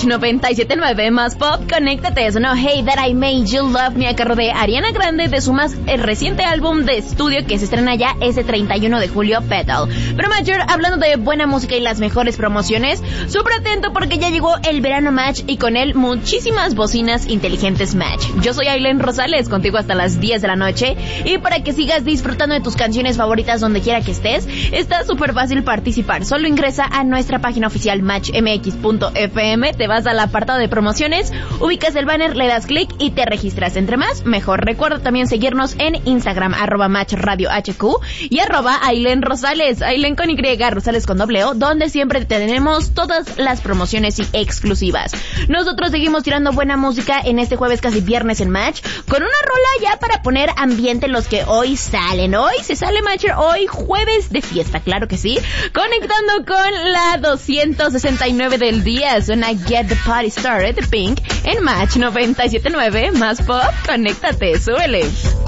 Match 97.9 más pop, conéctate. Eso no, Hey That I Made You Love Me a cargo de Ariana Grande de su más reciente álbum de estudio que se estrena ya ese 31 de julio, Petal. Pero Matcher, hablando de buena música y las mejores promociones, súper atento porque ya llegó el verano Match y con él muchísimas bocinas inteligentes Match. Yo soy Aileen Rosales, contigo hasta las 10 de la noche, y para que sigas disfrutando de tus canciones favoritas donde quiera que estés, está súper fácil participar. Solo ingresa a nuestra página oficial matchmx.fm, te vas al apartado de promociones, ubicas el banner, le das clic y te registras. Entre más, mejor. Recuerda también seguirnos en Instagram, @matchradiohq y @Aileen Rosales, Aileen con Y, Rosales con O, donde siempre tenemos todas las promociones y exclusivas. Nosotros seguimos tirando buena música en este jueves casi viernes en Match, con una rola ya para poner ambiente en los que hoy salen. Hoy se sale Matcher, hoy jueves de fiesta, claro que sí. Conectando con la 269 del día, suena Get the Party Started de Pink en Match 97.9 más pop, conéctate, súbele.